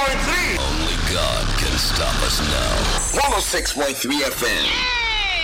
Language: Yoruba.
Only God can stop us now. 106.3 FM.